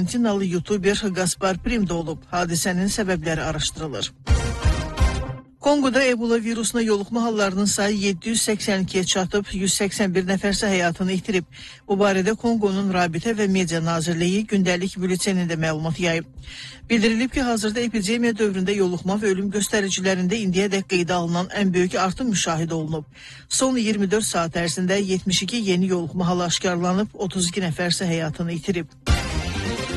Argentinalı YouTuber Gaspar Prim'de olub. Hadisənin səbəbləri araşdırılır. Kongoda Ebola virusuna yoluxma hallarının sayı 782'ye çatıb, 181 nəfərsə həyatını itirib. Bu barədə Kongonun Rabitə və Media Nazirliyi gündəlik bültenində məlumat yayıb. Bildirilib ki, hazırda epidemiya dövründə yoluxma və ölüm göstəricilərində indiyədək qeydə alınan ən böyük artım müşahidə olunub. Son 24 saat ərzində 72 yeni yoluxma halı aşkarlanıb, 32 nəfərsə həyatını itirib.